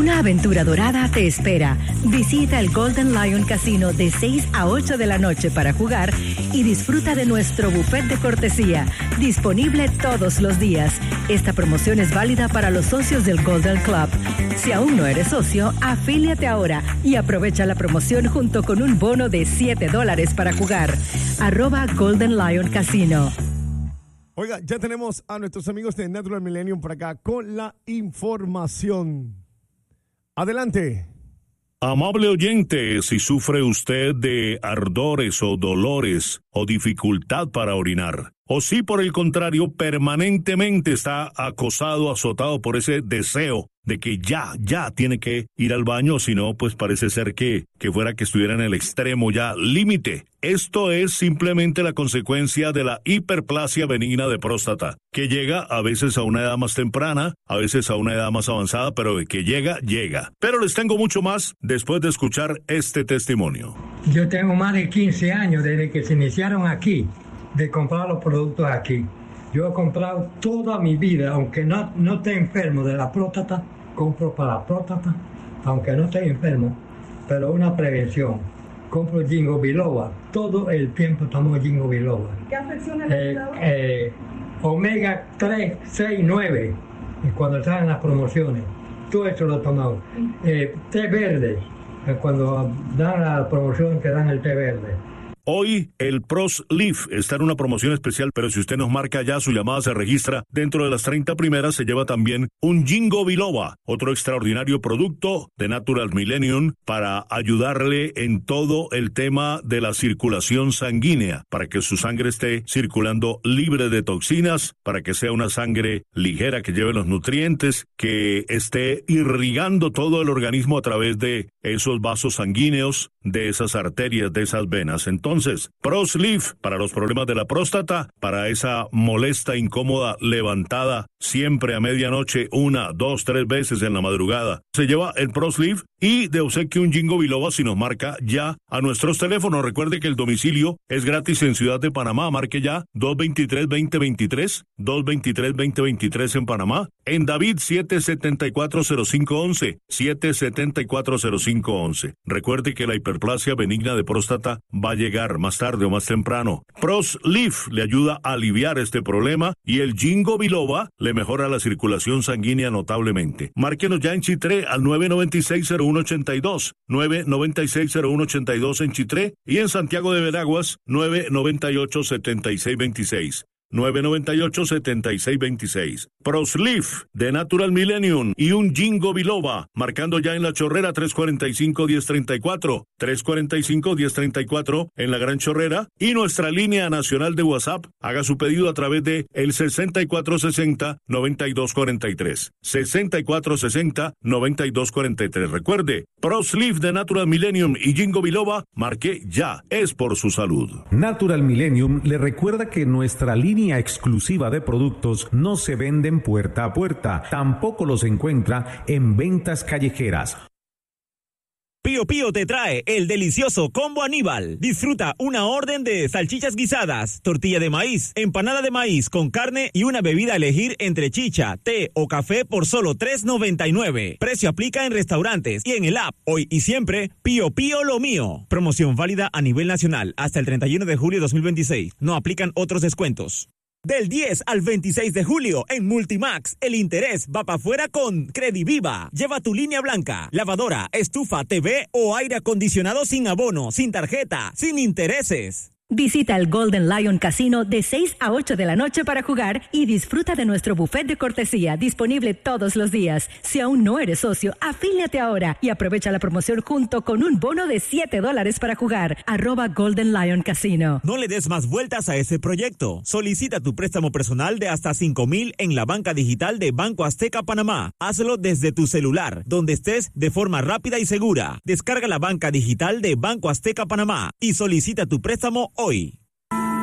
Una aventura dorada te espera. Visita el Golden Lion Casino de 6 a 8 de la noche para jugar y disfruta de nuestro buffet de cortesía, disponible todos los días. Esta promoción es válida para los socios del Golden Club. Si aún no eres socio, afíliate ahora y aprovecha la promoción junto con un bono de $7 para jugar. @Golden Lion Casino. Oiga, ya tenemos a nuestros amigos de Natural Millennium por acá con la información. Adelante. Amable oyente, si sufre usted de ardores o dolores o dificultad para orinar, o si por el contrario permanentemente está acosado, azotado por ese deseo de que ya tiene que ir al baño, si no, pues parece ser que fuera que estuviera en el extremo ya límite. Esto es simplemente la consecuencia de la hiperplasia benigna de próstata, que llega a veces a una edad más temprana, a veces a una edad más avanzada, pero de que llega. Pero les tengo mucho más después de escuchar este testimonio. Yo tengo más de 15 años desde que se iniciaron aquí, de comprar los productos aquí. Yo he comprado toda mi vida, aunque no esté enfermo de la próstata, compro para la próstata, aunque no esté enfermo, pero una prevención. Compro Ginkgo biloba, todo el tiempo tomo Ginkgo biloba. ¿Qué afecciones le da? Omega 3, 6, 9, cuando están en las promociones, todo eso lo he tomado. Té verde, cuando dan la promoción que dan el té verde. Hoy el Pros Leaf está en una promoción especial, pero si usted nos marca ya, su llamada se registra. Dentro de las 30 primeras se lleva también un Ginkgo biloba, otro extraordinario producto de Natural Millennium para ayudarle en todo el tema de la circulación sanguínea, para que su sangre esté circulando libre de toxinas, para que sea una sangre ligera que lleve los nutrientes, que esté irrigando todo el organismo a través de esos vasos sanguíneos, de esas arterias, de esas venas. Entonces, Pros Leaf para los problemas de la próstata, para esa molesta, incómoda levantada siempre a medianoche, 1, 2, 3 veces en la madrugada. Se lleva el Pros Leaf y de obsequio un Ginkgo biloba si nos marca ya a nuestros teléfonos. Recuerde que el domicilio es gratis en Ciudad de Panamá. Marque ya 223-2023, 223-2023 en Panamá. En David 774-0511, 774-0511. Recuerde que la hiperplasia benigna de próstata va a llegar más tarde o más temprano. Pros Leaf le ayuda a aliviar este problema y el Ginkgo biloba le mejora la circulación sanguínea notablemente. Márquenos ya en Chitré al 996-0182, 996-0182 en Chitré y en Santiago de Veraguas 998-7626. 998-7626. Pros Leaf de Natural Millennium y un Ginkgo biloba, marcando ya en La Chorrera 345-1034, 345-1034 en la Gran Chorrera y nuestra línea nacional de WhatsApp. Haga su pedido a través de el 6460-9243, 6460-9243. Recuerde, Pros Leaf de Natural Millennium y Ginkgo biloba, marque ya, es por su salud. Natural Millennium le recuerda que nuestra línea exclusiva de productos no se venden puerta a puerta, tampoco los encuentra en ventas callejeras. Pío Pío te trae el delicioso Combo Aníbal. Disfruta una orden de salchichas guisadas, tortilla de maíz, empanada de maíz con carne y una bebida a elegir entre chicha, té o café por solo $3.99. Precio aplica en restaurantes y en el app. Hoy y siempre, Pío Pío lo mío. Promoción válida a nivel nacional hasta el 31 de julio de 2026. No aplican otros descuentos. Del 10 al 26 de julio en Multimax, el interés va para afuera con Crediviva. Lleva tu línea blanca, lavadora, estufa, TV o aire acondicionado sin abono, sin tarjeta, sin intereses. Visita el Golden Lion Casino de 6 a 8 de la noche para jugar y disfruta de nuestro buffet de cortesía disponible todos los días. Si aún no eres socio, afíliate ahora y aprovecha la promoción junto con un bono de $7 para jugar. @Golden Lion Casino. No le des más vueltas a ese proyecto. Solicita tu préstamo personal de hasta $5,000 en la banca digital de Banco Azteca Panamá. Hazlo desde tu celular, donde estés de forma rápida y segura. Descarga la banca digital de Banco Azteca Panamá y solicita tu préstamo hoy.